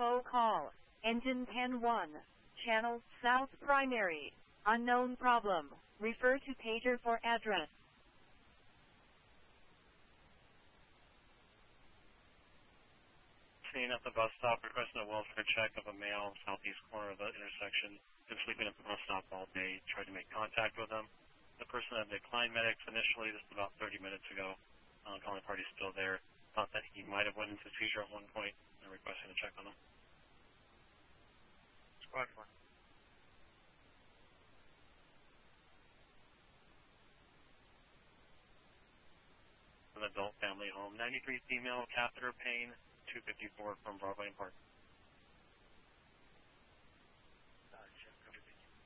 Bravo call. Engine 10-1. Channel South Primary. Unknown problem. Refer to pager for address. Seen at the bus stop, requesting a welfare check of a male southeast corner of the intersection. Been sleeping at the bus stop all day. Tried to make contact with him. The person had declined medics initially. This was about 30 minutes ago. Calling party still there. Thought that he might have went into seizure at one point and requesting a check on him. Squad 4. An adult family home. 93 female, catheter pain, 254 from Broadway and Park.